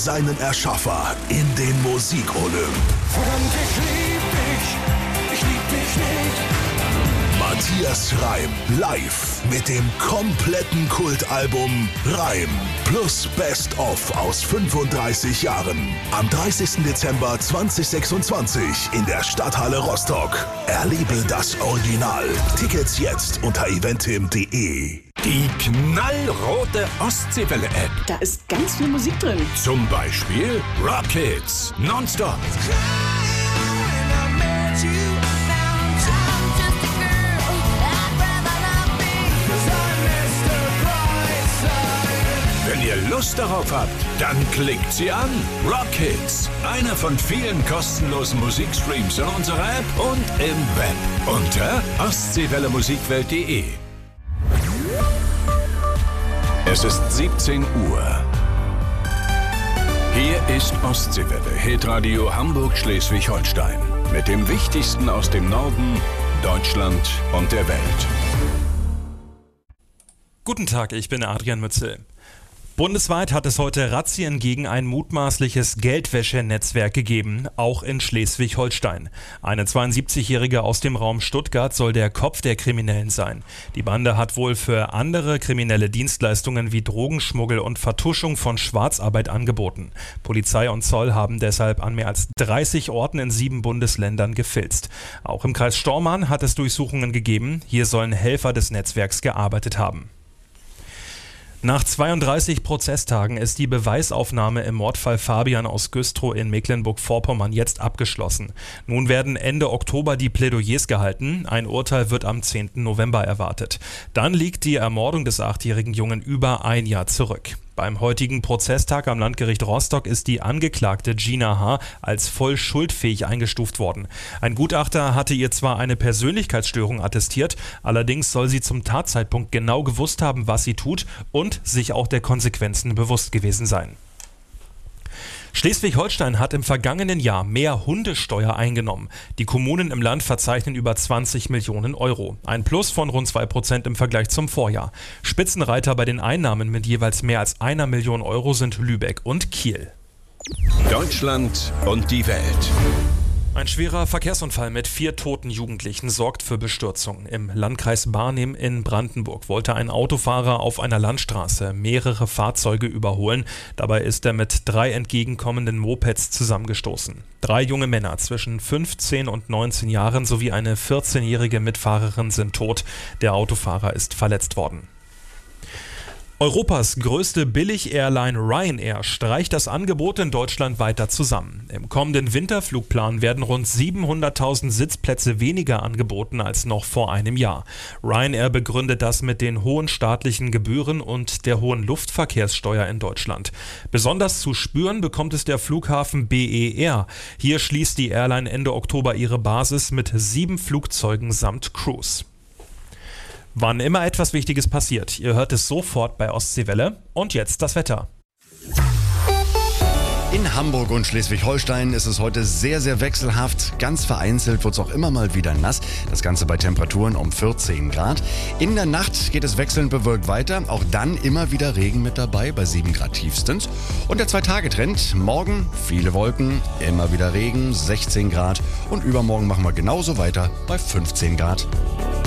seinen Erschaffer in den Musikolymp. Verdammt, ich lieb dich nicht. Matthias Reim live mit dem kompletten Kultalbum Reim plus Best of aus 35 Jahren. Am 30. Dezember 2026 in der Stadthalle Rostock. Erlebe das Original. Tickets jetzt unter eventim.de. Die knallrote Ostseewelle-App. Da ist ganz viel Musik drin. Zum Beispiel Rockets, Nonstop. Wenn ihr Lust darauf habt, dann klickt sie an. Rockets, einer von vielen kostenlosen Musikstreams in unserer App und im Web unter ostseewellemusikwelt.de. Es ist 17 Uhr. Hier ist Ostseewelle, Hitradio Hamburg-Schleswig-Holstein. Mit dem Wichtigsten aus dem Norden, Deutschland und der Welt. Guten Tag, ich bin Adrian Mützel. Bundesweit hat es heute Razzien gegen ein mutmaßliches Geldwäschenetzwerk gegeben, auch in Schleswig-Holstein. Eine 72-Jährige aus dem Raum Stuttgart soll der Kopf der Kriminellen sein. Die Bande hat wohl für andere kriminelle Dienstleistungen wie Drogenschmuggel und Vertuschung von Schwarzarbeit angeboten. Polizei und Zoll haben deshalb an mehr als 30 Orten in 7 Bundesländern gefilzt. Auch im Kreis Stormarn hat es Durchsuchungen gegeben. Hier sollen Helfer des Netzwerks gearbeitet haben. Nach 32 Prozesstagen ist die Beweisaufnahme im Mordfall Fabian aus Güstrow in Mecklenburg-Vorpommern jetzt abgeschlossen. Nun werden Ende Oktober die Plädoyers gehalten. Ein Urteil wird am 10. November erwartet. Dann liegt die Ermordung des 8-jährigen Jungen über ein Jahr zurück. Beim heutigen Prozesstag am Landgericht Rostock ist die Angeklagte Gina H. als voll schuldfähig eingestuft worden. Ein Gutachter hatte ihr zwar eine Persönlichkeitsstörung attestiert, allerdings soll sie zum Tatzeitpunkt genau gewusst haben, was sie tut und sich auch der Konsequenzen bewusst gewesen sein. Schleswig-Holstein hat im vergangenen Jahr mehr Hundesteuer eingenommen. Die Kommunen im Land verzeichnen über 20 Millionen Euro. Ein Plus von rund 2% im Vergleich zum Vorjahr. Spitzenreiter bei den Einnahmen mit jeweils mehr als 1 Million Euro sind Lübeck und Kiel. Deutschland und die Welt. Ein schwerer Verkehrsunfall mit 4 toten Jugendlichen sorgt für Bestürzung. Im Landkreis Barnim in Brandenburg wollte ein Autofahrer auf einer Landstraße mehrere Fahrzeuge überholen. Dabei ist er mit 3 entgegenkommenden Mopeds zusammengestoßen. 3 junge Männer zwischen 15 und 19 Jahren sowie eine 14-jährige Mitfahrerin sind tot. Der Autofahrer ist verletzt worden. Europas größte Billig-Airline Ryanair streicht das Angebot in Deutschland weiter zusammen. Im kommenden Winterflugplan werden rund 700.000 Sitzplätze weniger angeboten als noch vor einem Jahr. Ryanair begründet das mit den hohen staatlichen Gebühren und der hohen Luftverkehrssteuer in Deutschland. Besonders zu spüren bekommt es der Flughafen BER. Hier schließt die Airline Ende Oktober ihre Basis mit 7 Flugzeugen samt Crews. Wann immer etwas Wichtiges passiert, ihr hört es sofort bei Ostseewelle. Und jetzt das Wetter. In Hamburg und Schleswig-Holstein ist es heute sehr, sehr wechselhaft. Ganz vereinzelt wird es auch immer mal wieder nass. Das Ganze bei Temperaturen um 14 Grad. In der Nacht geht es wechselnd bewölkt weiter. Auch dann immer wieder Regen mit dabei, bei 7 Grad tiefstens. Und der 2-Tage-Trend. Morgen viele Wolken, immer wieder Regen, 16 Grad. Und übermorgen machen wir genauso weiter bei 15 Grad.